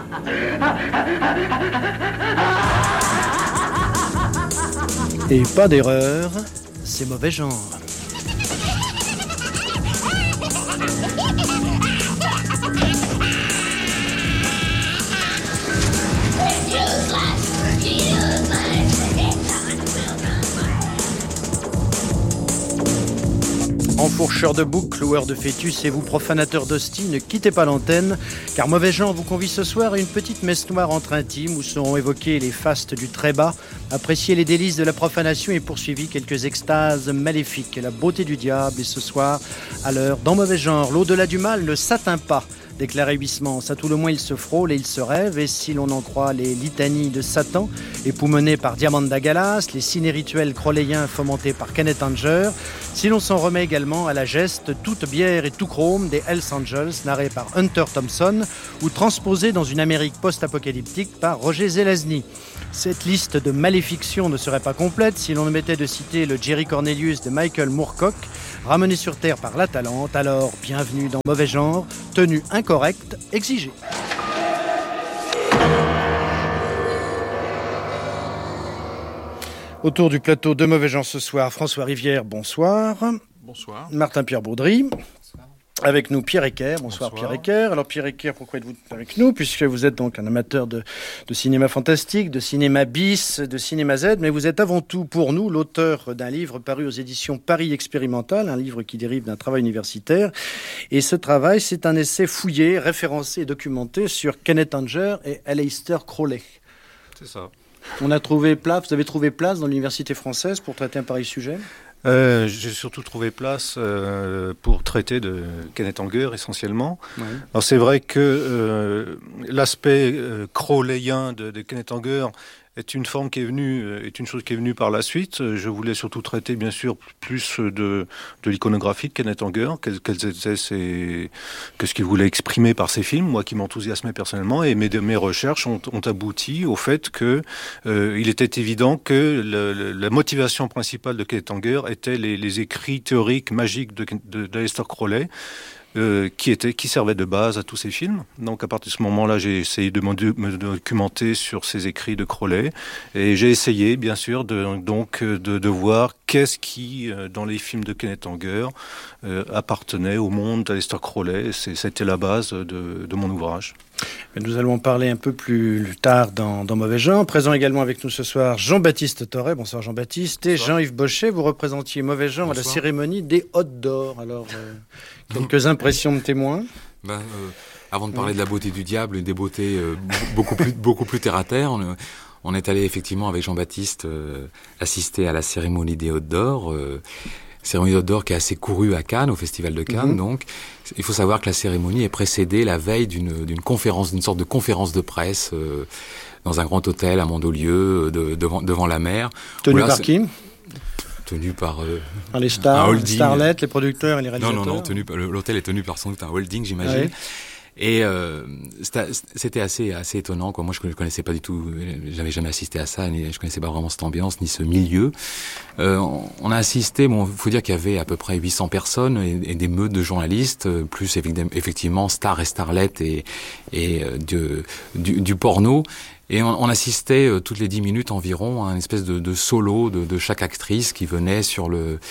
Et pas d'erreur, c'est mauvais genre. Enfourcheurs de boucs, cloueurs de fœtus et vous profanateurs d'hosties, ne quittez pas l'antenne, car Mauvais Genre vous convie ce soir à une petite messe noire entre intimes où seront évoqués les fastes du très bas, apprécier les délices de la profanation et poursuivi quelques extases maléfiques. La beauté du diable est ce soir à l'heure dans Mauvais Genre. L'au-delà du mal ne s'atteint pas, déclarait Huysmans. À tout le moins il se frôle et il se rêve, et si l'on en croit les litanies de Satan, époumonées par Diamanda Galas, les ciné-rituels crowleyens fomentés par Kenneth Anger, si l'on s'en remet également à la geste toute bière et tout chrome des Hells Angels, narrés par Hunter Thompson, ou transposés dans une Amérique post-apocalyptique par Roger Zelazny. Cette liste de maléfictions ne serait pas complète si l'on omettait de citer le Jerry Cornelius de Michael Moorcock, ramené sur Terre par la Talente. Alors, bienvenue dans Mauvais Genre, tenue incorrecte, exigée. Autour du plateau de Mauvais Genre ce soir, François Rivière, bonsoir. Bonsoir. Martin-Pierre Baudry. Bonsoir. Avec nous Pierre Ecker. Bonsoir Pierre Ecker. Alors Pierre Ecker, pourquoi êtes-vous avec nous? Puisque vous êtes donc un amateur de cinéma fantastique, de cinéma bis, de cinéma Z, mais vous êtes avant tout pour nous l'auteur d'un livre paru aux éditions Paris Expérimental, un livre qui dérive d'un travail universitaire. Et ce travail, c'est un essai fouillé, référencé et documenté sur Kenneth Anger et Aleister Crowley. C'est ça. Vous avez trouvé place dans l'université française pour traiter un pareil sujet? J'ai surtout trouvé place pour traiter de Kenneth Anger essentiellement. Ouais. Alors c'est vrai que l'aspect crowleyien de Kenneth Anger est une chose qui est venue par la suite. Je voulais surtout traiter, bien sûr, plus de l'iconographie de Kenneth Anger, qu'est-ce qu'il voulait exprimer par ses films, moi qui m'enthousiasmais personnellement, et mes recherches ont abouti au fait que il était évident que la motivation principale de Kenneth Anger était les écrits théoriques magiques d'Aleister Crowley, qui servait de base à tous ces films. Donc à partir de ce moment-là, j'ai essayé de me documenter sur ces écrits de Crowley, et j'ai essayé bien sûr de voir qu'est-ce qui dans les films de Kenneth Anger appartenait au monde d'Aleister Crowley. C'était la base de mon ouvrage. Nous allons en parler un peu plus tard dans Mauvais Genre. Présent également avec nous ce soir Jean-Baptiste Torret. Bonsoir Jean-Baptiste. Et Jean-Yves Bochet, vous représentiez Mauvais Genre. Bonsoir. À la cérémonie des Hôtes d'Or. Alors, quelques impressions de témoins. Avant de parler de la beauté du diable et des beautés beaucoup plus terre à terre, on est allé effectivement avec Jean-Baptiste assister à la cérémonie des Hôtes d'Or. Cérémonie d'Hôtes d'Or qui est assez courue à Cannes, au Festival de Cannes. Donc, il faut savoir que la cérémonie est précédée la veille d'une sorte de conférence de presse dans un grand hôtel à Mandelieu, devant la mer. Tenu par qui? Tenu par les stars, Starlet, les producteurs et les réalisateurs. Non, l'hôtel est tenu par sans doute un holding, j'imagine. Ouais. Et c'était assez étonnant, quoi. Moi, je connaissais pas du tout, j'avais jamais assisté à ça, je connaissais pas vraiment cette ambiance ni ce milieu. On a assisté, faut dire qu'il y avait à peu près 800 personnes et des meutes de journalistes, plus effectivement stars et starlettes et du porno. Et on assistait toutes les 10 minutes environ à une espèce de solo de chaque actrice qui venait sur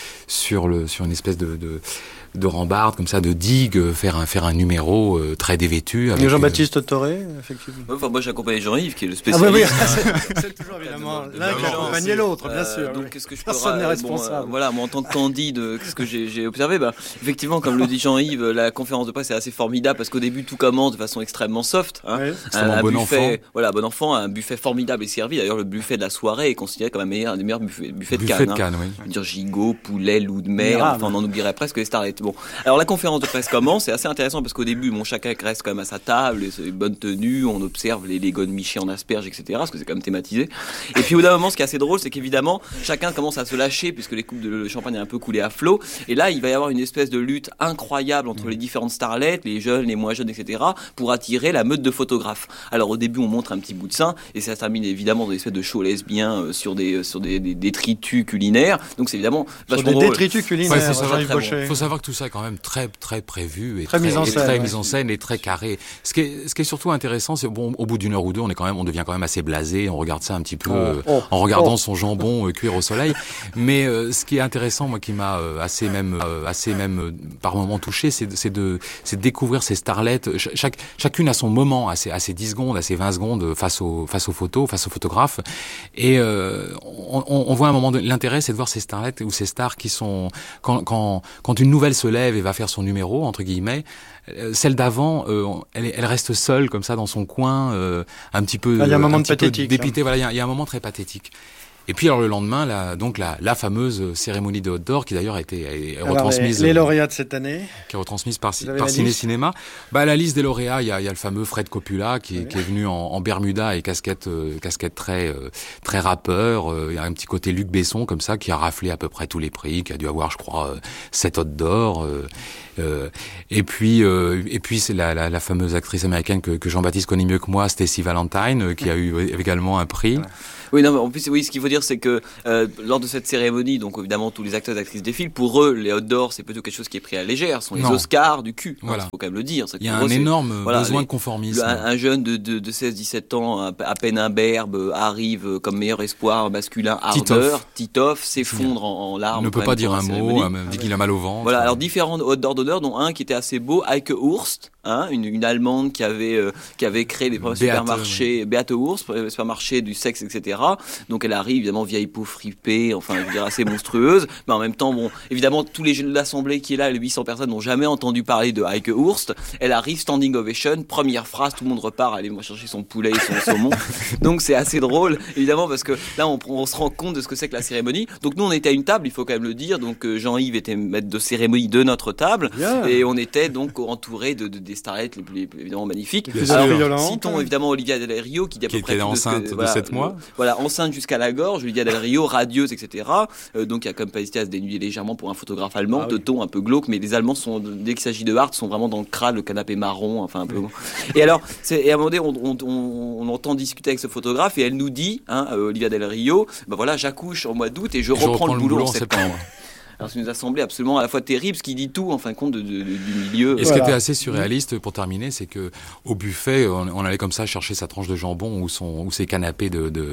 une espèce de rambarde, comme ça, de digue, faire un numéro très dévêtu. Avec Jean-Baptiste Torret, effectivement. Enfin, moi, j'accompagnais Jean-Yves, qui est le spécialiste. C'est toujours évidemment l'un qui accompagnait l'autre, bien sûr. Donc, qu'est-ce que je Personne n'est responsable. Moi, en tant que candide, qu'est-ce que j'ai observé? Effectivement, comme le dit Jean-Yves, la conférence de presse est assez formidable parce qu'au début, tout commence de façon extrêmement soft. Un bon buffet, enfant. Bon enfant, un buffet formidable est servi. D'ailleurs, le buffet de la soirée est considéré comme un des meilleurs buffets de Cannes. Oui. Dire gigot, poulet, loup de mer. Enfin, on en oublierait presque les starlettes. Bon. Alors, la conférence de presse commence. C'est assez intéressant parce qu'au début, chacun reste quand même à sa table, et bonne tenue. On observe les godemichés en asperges, etc. Parce que c'est quand même thématisé. Et puis, au bout d'un moment, ce qui est assez drôle, c'est qu'évidemment, chacun commence à se lâcher puisque les coupes de champagne est un peu coulé à flot. Et là, il va y avoir une espèce de lutte incroyable entre les différentes starlettes, les jeunes, les moins jeunes, etc., pour attirer la meute de photographes. Alors, au début, on montre un petit bout de sein et ça se termine évidemment dans une espèce de show lesbien sur des détritus culinaires. Donc, c'est évidemment vachement drôle. Des détritus culinaires. Il faut savoir que tout ça est quand même très très prévu et très mise en scène et très carré. Ce qui est surtout intéressant, c'est bon, au bout d'une heure ou deux, on devient quand même assez blasé. On regarde ça un petit peu en regardant son jambon cuire au soleil. Mais ce qui est intéressant, moi, qui m'a assez même par moments touché, c'est de découvrir ces starlettes. Chacune a son moment, à ses 10 secondes, à ses 20 secondes face aux photos, face aux photographes. Et on voit un moment de l'intérêt, c'est de voir ces starlettes ou ces stars qui sont quand une nouvelle se lève et va faire son numéro entre guillemets, celle d'avant, elle reste seule comme ça dans son coin, un petit peu. Il y a un moment pathétique. Dépité. Voilà, il y a un moment très pathétique. Et puis alors le lendemain, la fameuse cérémonie de Haute d'Or qui d'ailleurs a été retransmise. Les lauréats de cette année. Qui est retransmise par Ciné-Cinéma. La liste des lauréats, il y a le fameux Fred Coppola qui est venu en Bermuda et casquette très très rappeur. Il y a un petit côté Luc Besson comme ça qui a raflé à peu près tous les prix, qui a dû avoir je crois 7 Hautes d'Or. Et puis c'est la fameuse actrice américaine que Jean-Baptiste connaît mieux que moi, Stacey Valentine, qui a eu également un prix. Oui, non, mais en plus, oui, ce qu'il faut dire, c'est que lors de cette cérémonie, donc évidemment tous les acteurs et actrices défilent. Pour eux, les Hautes d'Or, c'est plutôt quelque chose qui est pris à la légère. Ce sont les Oscars du cul. Voilà. Il faut quand même le dire. Il y a un énorme besoin de conformisme. Un jeune de 16-17 ans, à peine imberbe, arrive comme meilleur espoir masculin, ardeur. Titoff s'effondre en larmes. Ne peut pas dire un mot, dit qu'il a mal au ventre. Voilà, alors différents Hautes d'Or d'honneur, dont un qui était assez beau, Heike Hurst, une Allemande qui avait créé les premiers supermarchés, Beate Hurst, supermarchés du sexe, etc. Donc elle arrive, évidemment, vieille peau fripée, enfin, je veux dire, assez monstrueuse. Mais en même temps, bon, évidemment, tous les jeunes de l'Assemblée qui est là, les 800 personnes n'ont jamais entendu parler de Heike Hurst. Elle arrive, standing ovation, première phrase, tout le monde repart, allez, moi chercher son poulet et son saumon. Donc c'est assez drôle, évidemment, parce que là, on se rend compte de ce que c'est que la cérémonie. Donc nous, on était à une table, il faut quand même le dire. Donc Jean-Yves était maître de cérémonie de notre table. Yeah. Et on était donc entouré des starlettes les plus évidemment magnifiques. Alors, citons évidemment Olivia Del Rio qui était enceinte de 7 mois. Voilà, enceinte jusqu'à la gorge, Olivia Del Rio, radieuse, etc. Donc il y a comme pas hésité à se dénuder légèrement pour un photographe allemand, de ton un peu glauque, mais les Allemands sont, dès qu'il s'agit de art, sont vraiment dans le crâne, le canapé marron, enfin un peu. Et alors, et à un moment donné, on entend discuter avec ce photographe et elle nous dit, Olivia Del Rio, voilà, j'accouche au mois d'août et je reprends le boulot en septembre. Alors ça nous a semblé absolument à la fois terrible, ce qui dit tout en fin de compte du milieu. Et ce qui était assez surréaliste pour terminer, c'est que au buffet, on allait comme ça chercher sa tranche de jambon ou ses canapés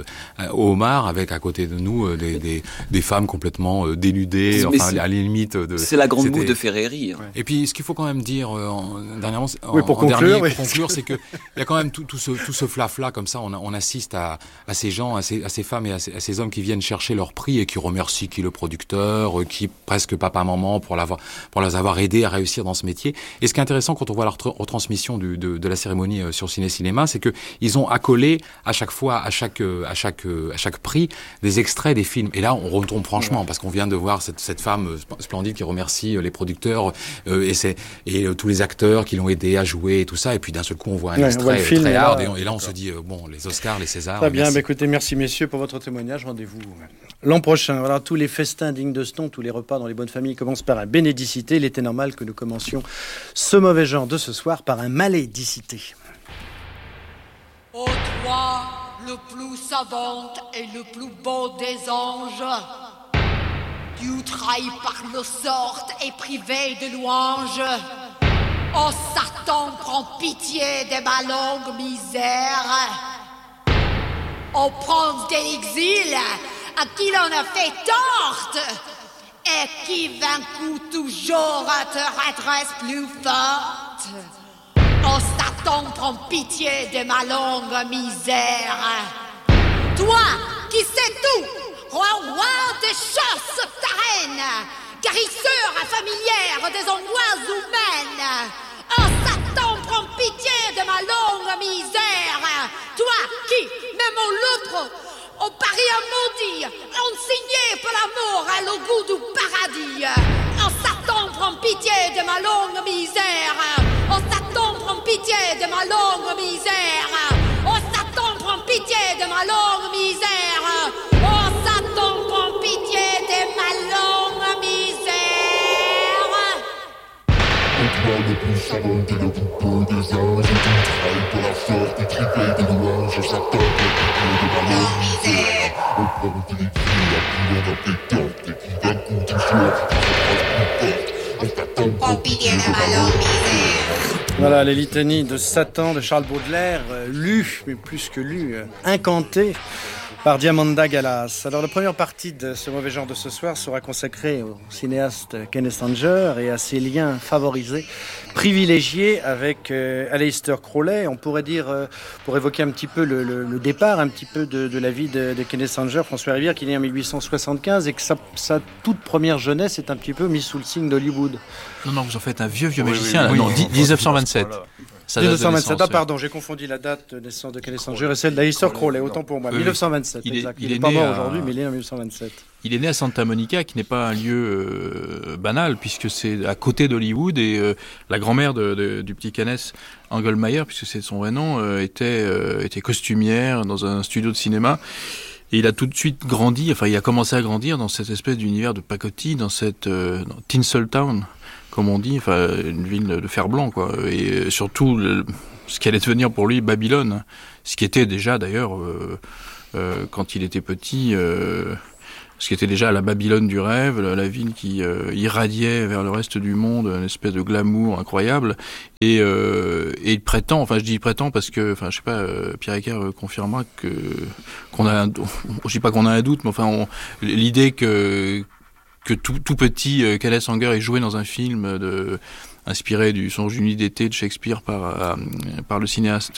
au homard, avec à côté de nous des femmes complètement dénudées, enfin à la limite de. C'est la grande bouffe de Ferreri. Hein. Et puis ce qu'il faut quand même dire dernièrement, pour conclure, c'est que il y a quand même tout ce flafla comme ça. On assiste à ces gens, à ces femmes et à ces hommes qui viennent chercher leur prix et qui remercient le producteur, qui presque papa-maman pour les avoir aidés à réussir dans ce métier. Et ce qui est intéressant quand on voit la retransmission de la cérémonie sur Ciné-Cinéma, c'est que ils ont accolé à chaque fois, à chaque prix, des extraits des films. Et là, on retombe franchement, parce qu'on vient de voir cette femme splendide qui remercie les producteurs et tous les acteurs qui l'ont aidé à jouer et tout ça. Et puis d'un seul coup, on voit un extrait très hard. Et là, on se dit, les Oscars, les Césars. Très bien, écoutez, merci messieurs pour votre témoignage. Rendez-vous l'an prochain. Voilà, tous les festins dignes de ce nom, tous les repas dans les bonnes familles commencent par un bénédicité. Il était normal que nous commencions ce mauvais genre de ce soir par un malédicité. Ô toi, le plus savant et le plus beau des anges, tu trahi par le sort et privé de louange. Ô Satan, prends pitié de ma longue misère. Ô prince de l'exil, à qui l'on a fait tort, et qui vaincu toujours te redresse plus forte. Oh Satan, prends pitié de ma longue misère. Toi qui sais tout, roi des chasses, ta reine, guérisseur familière des angoisses humaines. Oh Satan, prends pitié de ma longue misère. Toi qui, même en l'autre, au Paris à maudit, enseigné par l'amour à le goût du paradis. Oh Satan, prends pitié de ma longue misère. Oh Satan, prends pitié de ma longue misère. Oh Satan, prends pitié de ma longue misère. Oh Satan, prends pitié de ma longue misère. Et toi le plus savant et le plus beau des anges, tu trahis pour la sorte et triplé de louanges. Satan, prends pitié de ma longue misère. Au point de l'exil, à qui l'on a fait tort et qui d'un coup toujours te redresse plus forte. Voilà, les litanies de Satan de Charles Baudelaire, lues, mais plus que lues, incantées par Diamanda Galas. Alors la première partie de ce mauvais genre de ce soir sera consacrée au cinéaste Kenneth Anger et à ses liens favorisés, privilégiés avec Aleister Crowley. On pourrait dire, pour évoquer un petit peu le départ, un petit peu de la vie de Kenneth Anger, François Rivière, qui est né en 1875 et que sa toute première jeunesse est un petit peu mise sous le signe d'Hollywood. Non, vous en faites un vieux magicien. Oui, non, 1927. 1927, pardon, j'ai confondu la date de naissance de Kenneth Anger et celle d'Aleister Crowley, autant pour moi. 1927, exact. Il est pas mort aujourd'hui, mais il est né en 1927. Il est né à Santa Monica, qui n'est pas un lieu banal, puisque c'est à côté d'Hollywood, et la grand-mère du petit Kenneth Engelmeyer, puisque c'est son vrai nom, était costumière dans un studio de cinéma. Et il a tout de suite grandi, enfin il a commencé à grandir dans cette espèce d'univers de pacotille, dans cette dans Tinseltown, comme on dit, enfin une ville de fer blanc, quoi. Et surtout ce qui allait devenir pour lui Babylone, ce qui était déjà d'ailleurs quand il était petit, ce qui était déjà la Babylone du rêve, la ville qui irradiait vers le reste du monde une espèce de glamour incroyable. Et il prétend, enfin je dis prétend parce que, enfin je sais pas, Pierre Ecker confirmera qu'on a, je dis pas qu'on a un doute, mais enfin l'idée que tout petit Kenneth Anger ait joué dans un film inspiré du Songe d'une nuit d'été de Shakespeare par le cinéaste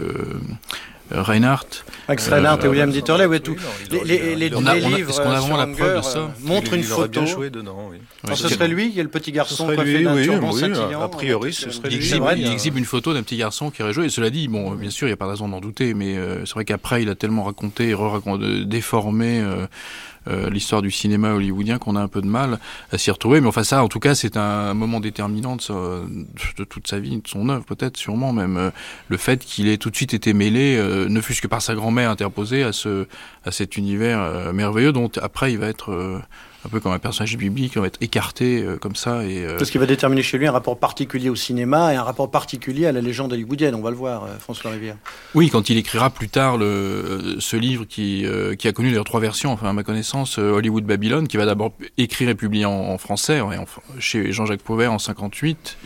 Reinhardt. Max Reinhardt et William Dieterle, oui, tout. Les livres est-ce qu'on a vraiment la preuve de ça montrent une photo. Bien joué dedans, oui. Alors, ce serait lui, qui est le petit garçon coiffé d'un turban scintillant. A priori, ce serait lui. Il exhibe une photo d'un petit garçon qui aurait joué. Et cela dit, bon, bien sûr, il n'y a pas de raison d'en douter, mais c'est vrai qu'après, il a tellement raconté et re-raconté, déformé l'histoire du cinéma hollywoodien qu'on a un peu de mal à s'y retrouver. Mais enfin ça, en tout cas, c'est un moment déterminant de toute sa vie, de son œuvre peut-être, sûrement même. Le fait qu'il ait tout de suite été mêlé, ne fût-ce que par sa grand-mère interposée, à cet univers merveilleux dont après il va être un peu comme un personnage biblique, il va être écarté comme ça. Parce qu'il va déterminer chez lui un rapport particulier au cinéma et un rapport particulier à la légende hollywoodienne, on va le voir, François Rivière. Oui, quand il écrira plus tard ce livre qui a connu d'ailleurs 3 versions, enfin à ma connaissance, Hollywood Babylone, qui va d'abord écrire et publier en français, chez Jean-Jacques Pauvert en 58.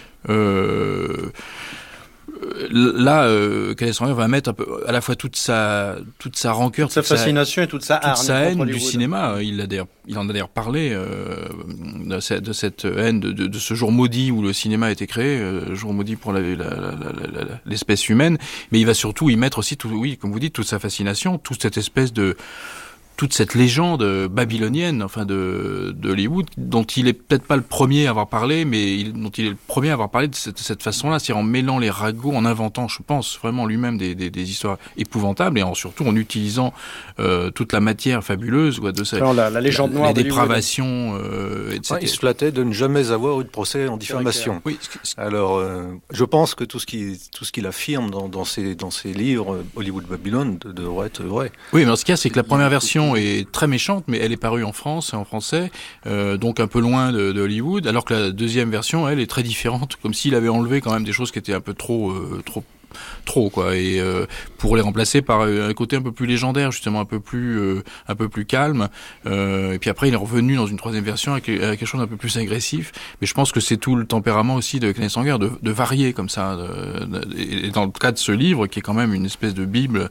Là, Kenneth Anger va mettre un peu, à la fois toute sa rancœur, toute sa fascination et toute sa haine du cinéma. Il en a d'ailleurs parlé de cette haine de ce jour maudit où le cinéma a été créé, jour maudit pour l'espèce humaine. Mais il va surtout y mettre aussi, comme vous dites, toute sa fascination, toute cette légende babylonienne, enfin de Hollywood, dont il est peut-être pas le premier à avoir parlé, mais dont il est le premier à avoir parlé de cette façon-là, c'est-à-dire en mêlant les ragots, en inventant, je pense, vraiment lui-même des histoires épouvantables, et surtout en utilisant toute la matière fabuleuse la légende noire, les dépravations, etc. Il se flattait de ne jamais avoir eu de procès en diffamation. Oui. Alors, je pense que tout ce qu'il affirme dans ses livres, Hollywood Babylone, devrait être vrai. Oui, mais ce qu'il y a, c'est que la première version est très méchante, mais elle est parue en français, donc un peu loin de Hollywood, alors que la deuxième version, elle, est très différente, comme s'il avait enlevé quand même des choses qui étaient un peu trop quoi, et pour les remplacer par un côté un peu plus légendaire, justement un peu plus calme, et puis après il est revenu dans une troisième version avec quelque chose d'un peu plus agressif, mais je pense que c'est tout le tempérament aussi de Kenneth Anger de varier comme ça, et dans le cas de ce livre qui est quand même une espèce de bible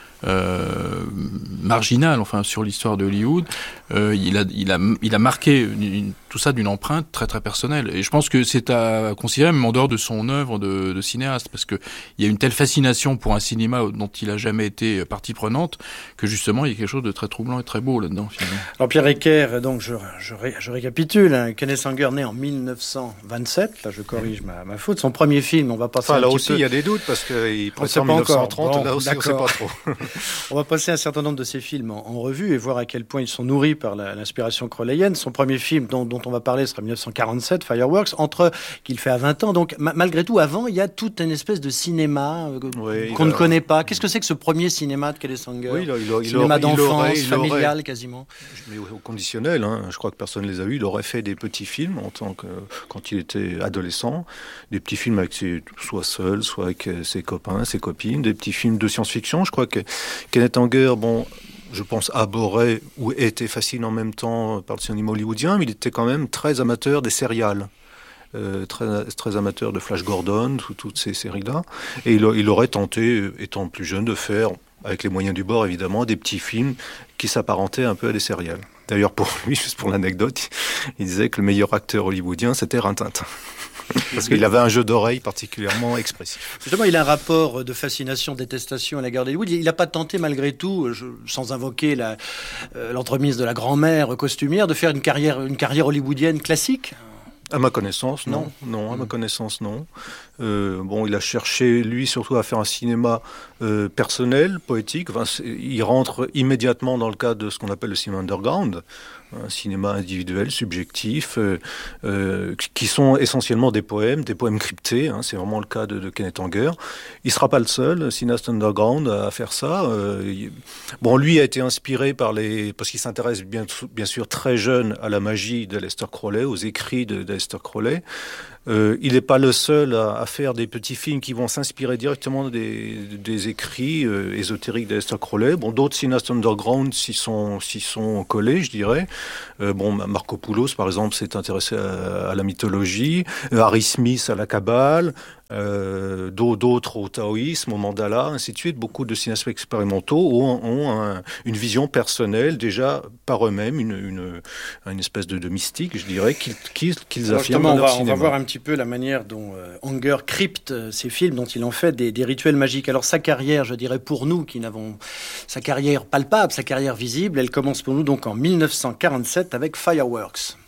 marginal, enfin sur l'histoire de Hollywood, il a marqué tout ça d'une empreinte très très personnelle, et je pense que c'est à considérer même en dehors de son œuvre de cinéaste, parce que il y a une telle fascination pour un cinéma dont il a jamais été partie prenante, que justement il y a quelque chose de très troublant et très beau là-dedans finalement. Alors Pierre Ecker, donc je récapitule, hein. Kenneth Anger né en 1927, là je corrige ma faute, son premier film, on va passer là aussi il y a des doutes parce qu'il prétend en 1930, là aussi on ne sait pas trop. On va passer un certain nombre de ces films en revue et voir à quel point ils sont nourris par l'inspiration crowleyenne. Son premier film dont on va parler sera 1947, Fireworks, qu'il fait à 20 ans. Donc malgré tout, avant, il y a toute une espèce de cinéma qu'on ne connaît pas. Qu'est-ce que c'est que ce premier cinéma de Kenneth Anger? Cinéma d'enfance, familial quasiment. Mais au conditionnel, hein, je crois que personne ne les a vus. Il aurait fait des petits films quand il était adolescent, des petits films avec soit seul, soit avec ses copains, ses copines, des petits films de science-fiction. Je crois que Kenneth Anger, je pense, était fasciné en même temps par le cinéma hollywoodien, mais il était quand même très amateur des céréales. très amateur de Flash Gordon, toutes ces séries-là. Et il aurait tenté, étant plus jeune, de faire, avec les moyens du bord évidemment, des petits films qui s'apparentaient un peu à des serials. D'ailleurs, pour lui, juste pour l'anecdote, il disait que le meilleur acteur hollywoodien, c'était Rintintin. Parce qu'il avait un jeu d'oreille particulièrement expressif. Justement, il a un rapport de fascination, détestation à la guerre d'Hollywood. Il n'a pas tenté, malgré tout, sans invoquer l'entremise de la grand-mère costumière, de faire une carrière hollywoodienne classique ? À ma connaissance, non. À ma connaissance, non. Il a cherché, lui, surtout à faire un cinéma personnel, poétique. Enfin, il rentre immédiatement dans le cadre de ce qu'on appelle le cinéma underground, un cinéma individuel, subjectif, qui sont essentiellement des poèmes cryptés. C'est vraiment le cas de Kenneth Anger. Il ne sera pas le seul cinéaste underground à faire ça. Lui a été inspiré parce qu'il s'intéresse bien sûr très jeune à la magie d'Aleister Crowley, aux écrits d'Aleister Crowley. Il n'est pas le seul à faire des petits films qui vont s'inspirer directement des écrits ésotériques d'Aleister Crowley. D'autres cinéastes underground s'y sont collés, je dirais. Marco Poulos, par exemple, s'est intéressé à la mythologie. Harry Smith à la Kabbale. D'autres au taoïsme, au mandala, ainsi de suite. Beaucoup de cinéastes expérimentaux ont une vision personnelle, déjà par eux-mêmes, une espèce de mystique, je dirais, qu'ils affirment dans leur cinéma. On va voir un petit peu la manière dont Anger crypte ces films, dont il en fait des rituels magiques. Alors sa carrière, je dirais pour nous qui n'avons sa carrière palpable, sa carrière visible, elle commence pour nous donc en 1947 avec Fireworks.